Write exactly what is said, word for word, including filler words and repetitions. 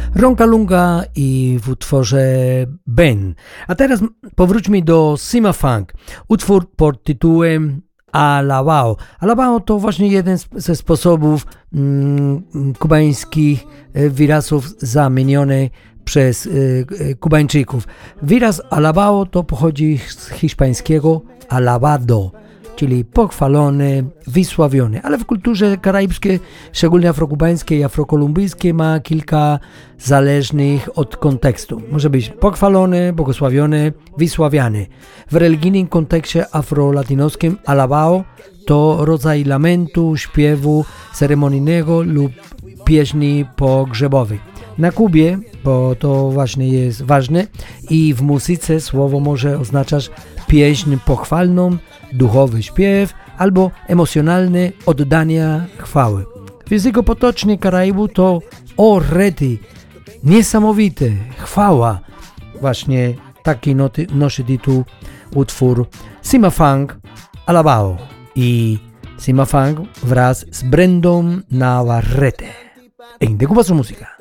Ronca Lunga i w utworze Ben. A teraz powróćmy do Sima Funk. Utwór pod tytułem Alabao. Alabao to właśnie jeden ze sposobów mm, kubańskich wyrazów zamieniony przez y, Kubańczyków. Wyraz alabao to pochodzi z hiszpańskiego alabado, czyli pochwalony, wysławiony, ale w kulturze karaibskiej, szczególnie afrokubańskiej i afrokolumbijskiej, ma kilka zależnych od kontekstu. Może być pochwalony, błogosławiony, wysławiany. W religijnym kontekście afrolatynoskim alabao to rodzaj lamentu, śpiewu ceremonijnego lub pieśni pogrzebowej. Na Kubie, bo to właśnie jest ważne, i w muzyce słowo może oznaczać pieśń pochwalną, duchowy śpiew albo emocjonalne oddania chwały. W języku potocznym Karaibu to o rety, niesamowite, chwała. Właśnie taki noty, nosi tytuł utwór Sima Funk Alabao i Sima Funk wraz z Brendą Navarrete. En De Cuba Su Música.